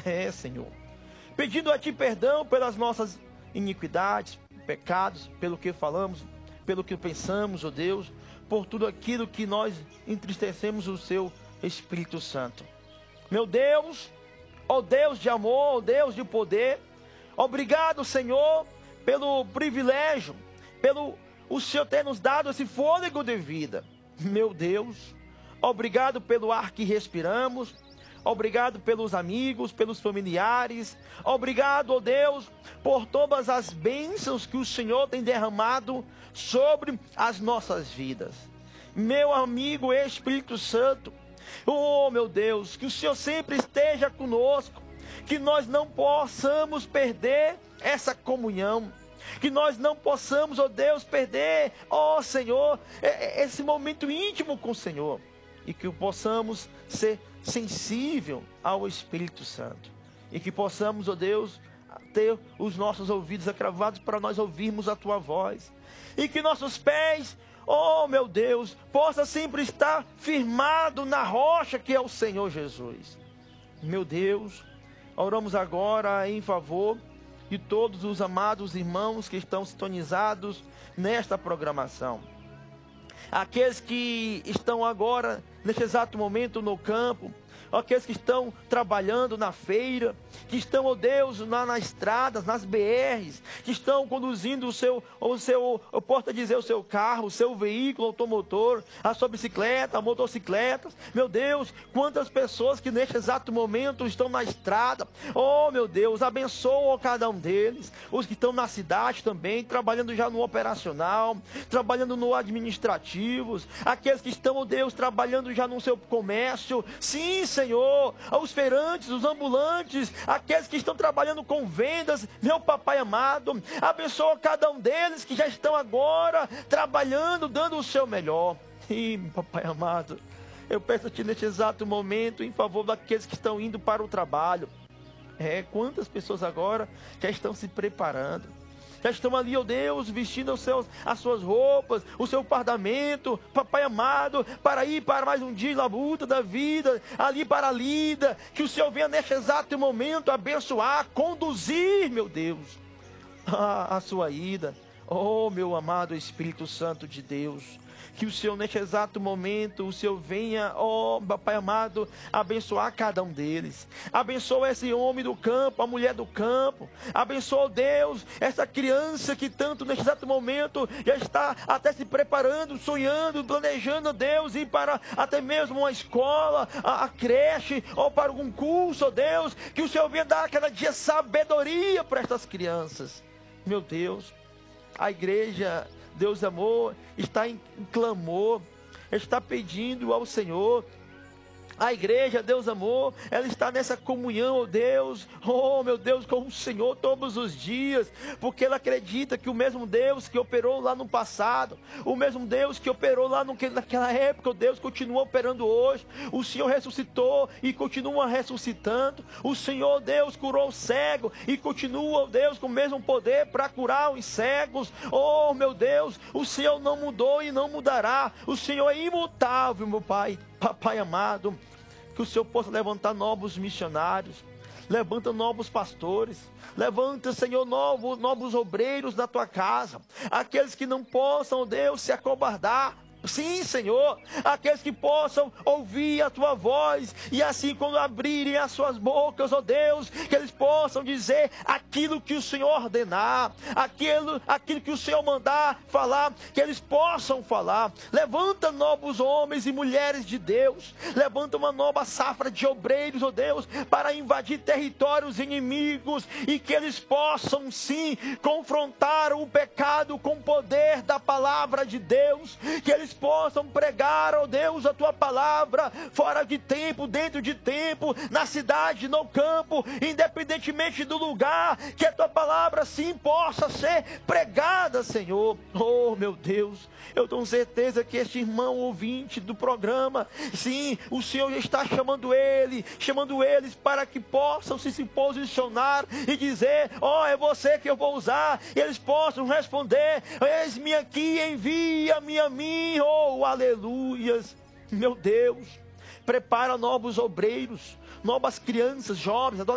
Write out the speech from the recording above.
Senhor. Pedindo a Ti perdão pelas nossas iniquidades, pecados, pelo que falamos, pelo que pensamos, ó Deus, por tudo aquilo que nós entristecemos o Seu Espírito Santo. Meu Deus, ó Deus de amor, ó Deus de poder, obrigado, Senhor, pelo privilégio, pelo o Senhor ter nos dado esse fôlego de vida. Meu Deus, obrigado pelo ar que respiramos, obrigado pelos amigos, pelos familiares, obrigado, ó Deus, por todas as bênçãos que o Senhor tem derramado sobre as nossas vidas. Meu amigo Espírito Santo, oh meu Deus, que o Senhor sempre esteja conosco, que nós não possamos perder essa comunhão, que nós não possamos, ó Deus, perder, ó Senhor, esse momento íntimo com o Senhor, e que possamos ser sensível ao Espírito Santo, e que possamos, ó Deus, ter os nossos ouvidos agravados para nós ouvirmos a Tua voz, e que nossos pés, oh meu Deus, possa sempre estar firmado na rocha que é o Senhor Jesus. Meu Deus, oramos agora em favor de todos os amados irmãos que estão sintonizados nesta programação. Aqueles que estão agora, neste exato momento, no campo, aqueles que estão trabalhando na feira, que estão, ó Deus, nas estradas, nas BRs, que estão conduzindo eu posso dizer, o seu carro, o seu veículo automotor, a sua bicicleta, a motocicleta. Meu Deus, quantas pessoas que neste exato momento estão na estrada. Oh, meu Deus, abençoa cada um deles. Os que estão na cidade também, trabalhando já no operacional, trabalhando no administrativo, aqueles que estão, ó Deus, trabalhando já no seu comércio. Sim, Senhor, aos feirantes, os ambulantes, aqueles que estão trabalhando com vendas, meu papai amado, abençoa cada um deles que já estão agora trabalhando, dando o seu melhor. E papai amado, eu peço a Ti neste exato momento em favor daqueles que estão indo para o trabalho. Quantas pessoas agora já estão se preparando, já estão ali, ó Deus, vestindo as suas roupas, o seu fardamento, papai amado, para ir para mais um dia de labuta da vida, ali para a lida, que o Senhor venha neste exato momento abençoar, conduzir, meu Deus, a sua ida. Oh, meu amado Espírito Santo de Deus, que o Senhor neste exato momento, o Senhor venha, ó Pai amado, abençoar cada um deles. Abençoa esse homem do campo, a mulher do campo. Abençoa, Deus, essa criança que tanto neste exato momento já está até se preparando, sonhando, planejando, Deus, ir para até mesmo uma escola, a creche, ou para algum curso, ó Deus, que o Senhor venha dar cada dia sabedoria para estas crianças. Meu Deus, a igreja, Deus amor, está em clamor, está pedindo ao Senhor. A igreja, Deus amor, ela está nessa comunhão, oh Deus, oh meu Deus, com o Senhor todos os dias, porque ela acredita que o mesmo Deus que operou lá no passado, o mesmo Deus que operou lá naquela época, oh Deus, continua operando hoje. O Senhor ressuscitou e continua ressuscitando. O Senhor, Deus, curou o cego e continua, oh Deus, com o mesmo poder para curar os cegos. Oh meu Deus, o Senhor não mudou e não mudará. O Senhor é imutável, meu Pai. Papai amado, que o Senhor possa levantar novos missionários, levanta novos pastores, levanta, Senhor, novos obreiros da Tua casa, aqueles que não possam, Deus, se acovardar. Sim, Senhor, aqueles que possam ouvir a Tua voz, e assim quando abrirem as suas bocas, ó Deus, que eles possam dizer aquilo que o Senhor ordenar, aquilo que o Senhor mandar falar, que eles possam falar. Levanta novos homens e mulheres de Deus, levanta uma nova safra de obreiros, ó Deus, para invadir territórios inimigos, e que eles possam sim confrontar o pecado com o poder da palavra de Deus, que eles possam pregar, ó Deus, a Tua palavra, fora de tempo, dentro de tempo, na cidade, no campo, independentemente do lugar, que a Tua palavra sim possa ser pregada, Senhor. Oh meu Deus, eu tenho certeza que este irmão ouvinte do programa, sim, o Senhor está chamando eles para que possam se posicionar e dizer, é você que eu vou usar, e eles possam responder, eis-me aqui, envia-me a mim. Oh, aleluias, meu Deus, prepara novos obreiros, novas crianças, jovens, adolescentes,